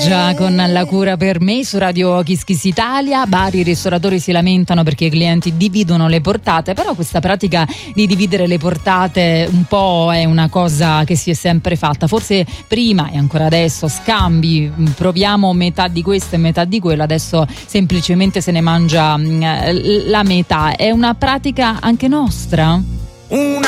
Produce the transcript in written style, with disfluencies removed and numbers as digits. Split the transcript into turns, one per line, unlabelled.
Giorgia con La cura per me su Radio Kiss Kiss Italia. Vari ristoratori si lamentano perché i clienti dividono le portate, però questa pratica di dividere le portate un po' è una cosa che si è sempre fatta, forse prima e ancora adesso scambi, proviamo metà di questo e metà di quello, adesso semplicemente se ne mangia la metà. È una pratica anche nostra?